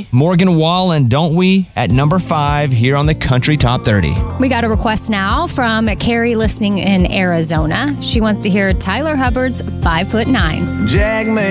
Morgan Wallen, Don't We, at number 5 here on the Country Top 30. We got a request now from Carrie listening in Arizona. She wants to hear Tyler Hubbard's 5'9". Jack